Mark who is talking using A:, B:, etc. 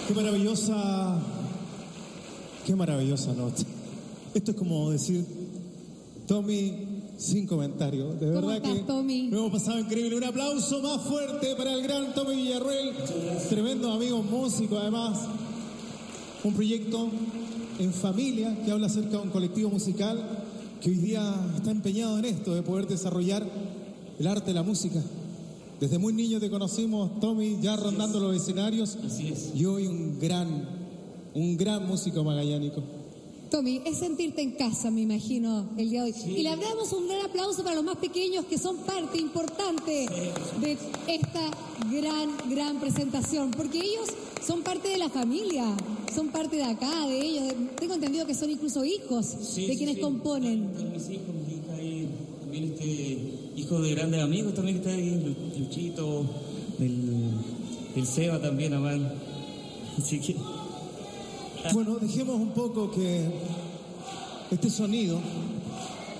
A: Qué maravillosa noche. Esto es como decir, Tommy, sin comentarios. De verdad que
B: Tommy?
A: lo hemos pasado increíble. Un aplauso más fuerte para el gran Tommy Villarroel. Tremendos amigos músicos, además. Un proyecto en familia que habla acerca de un colectivo musical que hoy día está empeñado en esto, de poder desarrollar el arte de la música. Desde muy niño te conocimos, Tommy, ya rondando los escenarios.
C: Así es.
A: Y hoy un gran músico magallánico.
B: Tommy, es sentirte en casa, me imagino, el día de hoy. Sí. Y le damos un gran aplauso para los más pequeños que son parte importante de esta gran presentación, porque ellos son parte de la familia, son parte de acá, de ellos. Tengo entendido que son incluso hijos de quienes componen.
C: Mis hijos, mi hija y también hijo de grandes amigos también que está ahí, el Luchito, el Seba también, Amán. Así que...
A: Bueno, dejemos un poco que este sonido